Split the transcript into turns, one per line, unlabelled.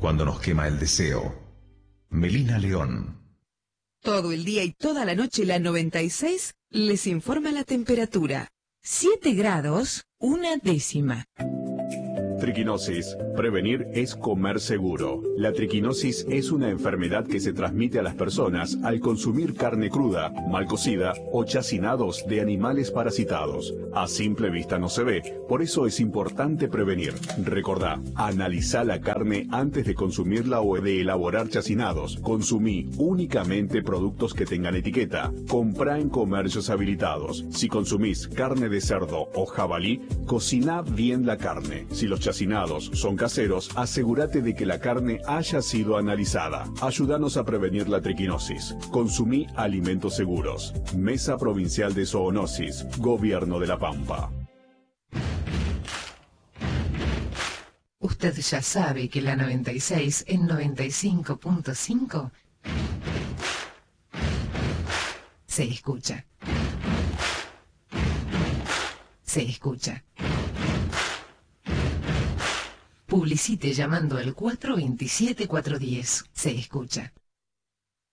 cuando nos quema el deseo. Melina León.
Todo el día y toda la noche la 96 les informa la temperatura. 7 grados, 1/10.
Triquinosis. Prevenir es comer seguro. La triquinosis es una enfermedad que se transmite a las personas al consumir carne cruda, mal cocida o chacinados de animales parasitados. A simple vista no se ve, por eso es importante prevenir. Recordá, analizá la carne antes de consumirla o de elaborar chacinados. Consumí únicamente productos que tengan etiqueta. Comprá en comercios habilitados. Si consumís carne de cerdo o jabalí, cociná bien la carne. Si los chacinados son caseros, asegúrate de que la carne haya sido analizada. Ayúdanos a prevenir la triquinosis. Consumí alimentos seguros. Mesa Provincial de Zoonosis. Gobierno de La Pampa.
Usted ya sabe que la 96 en 95.5 se escucha. Se escucha. Publicite llamando al 427-410. Se escucha.